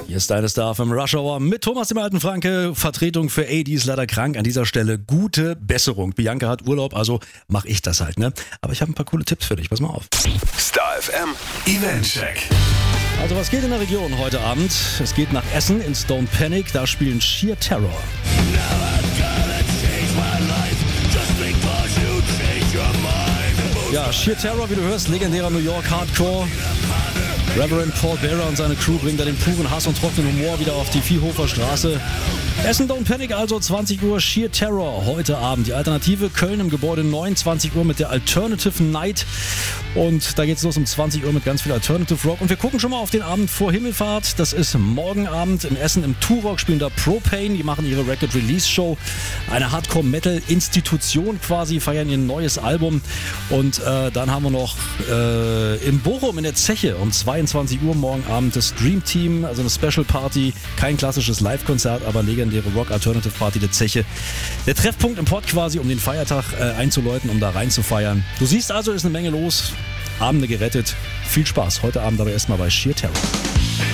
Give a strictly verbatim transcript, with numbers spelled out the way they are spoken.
Hier ist deine Star vom Rush Hour mit Thomas dem alten Franke. Vertretung für A, die ist leider krank. An dieser Stelle gute Besserung. Bianca hat Urlaub, also mache ich das halt, ne? Aber ich habe ein paar coole Tipps für dich. Pass mal auf. Star F M Eventcheck. Also was geht in der Region heute Abend? Es geht nach Essen ins Don't Panic. Da spielen Sheer Terror. Ja, Sheer Terror, wie du hörst, legendärer New York Hardcore. Reverend Paul Bearer und seine Crew bringen da den puren Hass und trockenen Humor wieder auf die Viehhofer Straße. Essen Don't Panic, also zwanzig Uhr, Sheer Terror heute Abend. Die Alternative Köln im Gebäude neun, zwanzig Uhr mit der Alternative Night. Und da geht's los um zwanzig Uhr mit ganz viel Alternative Rock. Und wir gucken schon mal auf den Abend vor Himmelfahrt. Das ist morgen Abend in Essen im Turok, spielen da Propane. Die machen ihre Record Release Show. Eine Hardcore-Metal-Institution quasi, feiern ihr neues Album. Und äh, dann haben wir noch äh, im Bochum in der Zeche um zweiundzwanzig Uhr morgen Abend das Dream Team, also eine Special Party. Kein klassisches Live-Konzert, aber legendäre Rock-Alternative-Party der Zeche. Der Treffpunkt im Pott quasi, um den Feiertag äh, einzuläuten, um da rein zu feiern. Du siehst also, ist eine Menge los. Abende gerettet. Viel Spaß heute Abend aber erstmal bei Sheer Terror.